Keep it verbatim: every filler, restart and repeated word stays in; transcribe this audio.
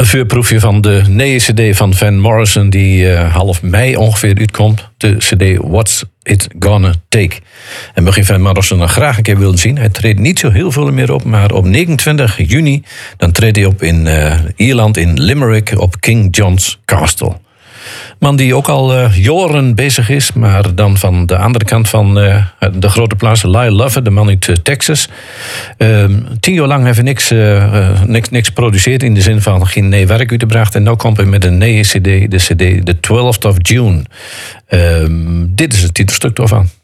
Een vuurproefje van de nieuwe cd van Van Morrison, die uh, half mei ongeveer uitkomt. De cd What's It Gonna Take. En mocht je Van Morrison dan graag een keer willen zien, hij treedt niet zo heel veel meer op, maar op negenentwintig juni dan treedt hij op in uh, Ierland, in Limerick, op King John's Castle. Man die ook al uh, jaren bezig is, maar dan van de andere kant van uh, de grote plaats, Lyle Lovett, de man uit uh, Texas. Uh, tien jaar lang heeft hij niks, uh, uh, niks, niks geproduceerd, in de zin van geen nee werk uitgebracht. En nu komt hij met een nieuwe cd, de cd The twelfth of June. Uh, dit is het titelstuk daarvan.